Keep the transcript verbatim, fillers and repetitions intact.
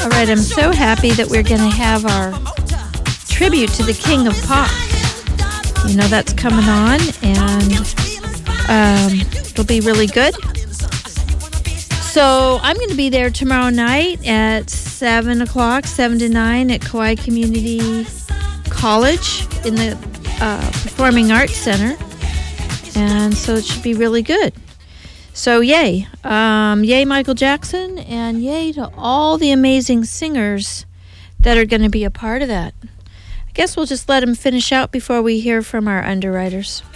All right, I'm so happy that we're going to have our tribute to the King of Pop. You know, that's coming on, and um, it'll be really good. So I'm going to be there tomorrow night at seven o'clock, seven to nine at Kauai Community College in the uh, Performing Arts Center. And so it should be really good. So yay. Um, yay Michael Jackson, and yay to all the amazing singers that are going to be a part of that. I guess we'll just let him finish out before we hear from our underwriters.